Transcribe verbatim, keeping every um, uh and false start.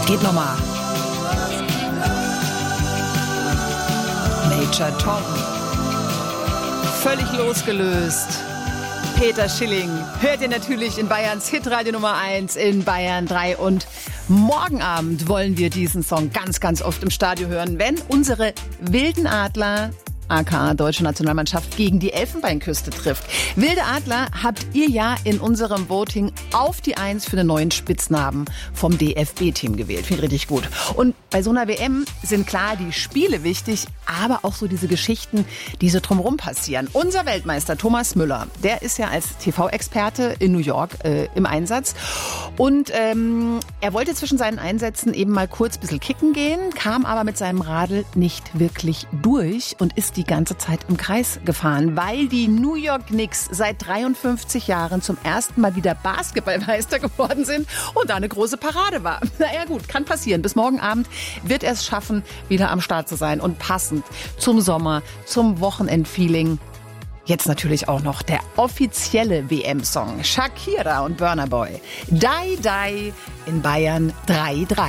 Geht nochmal. Major Tom. Völlig losgelöst. Peter Schilling hört ihr natürlich in Bayerns Hitradio Nummer eins in Bayern drei. Und morgen Abend wollen wir diesen Song ganz, ganz oft im Stadion hören, wenn unsere wilden Adler, aka Deutsche Nationalmannschaft, gegen die Elfenbeinküste trifft. Wilde Adler habt ihr ja in unserem Voting auf die Eins für den neuen Spitznamen vom D F B-Team gewählt. Finde ich richtig gut. Und bei so einer W M sind klar die Spiele wichtig, aber auch so diese Geschichten, die so drumherum passieren. Unser Weltmeister Thomas Müller, der ist ja als T V-Experte in New York äh, im Einsatz. Und ähm, er wollte zwischen seinen Einsätzen eben mal kurz ein bisschen kicken gehen, kam aber mit seinem Radl nicht wirklich durch und ist die ganze Zeit im Kreis gefahren, weil die New York Knicks seit dreiundfünfzig Jahren zum ersten Mal wieder Basketballmeister geworden sind und da eine große Parade war. Naja gut, kann passieren. Bis morgen Abend wird er es schaffen, wieder am Start zu sein. Und passend zum Sommer, zum Wochenendfeeling, jetzt natürlich auch noch der offizielle W M-Song. Shakira und Burna Boy. Die, die in Bayern drei drei.